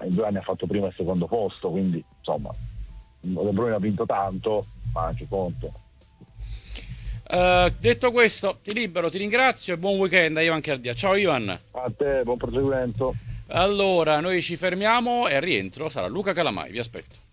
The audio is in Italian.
in 2 anni ha fatto primo e secondo posto, quindi insomma De Bruyne ha vinto tanto, ma anche conto. Detto questo, ti libero, ti ringrazio e buon weekend a Ivan Cardia. Ciao Ivan. A te, buon proseguimento. Allora, noi ci fermiamo e al rientro sarà Luca Calamai, vi aspetto.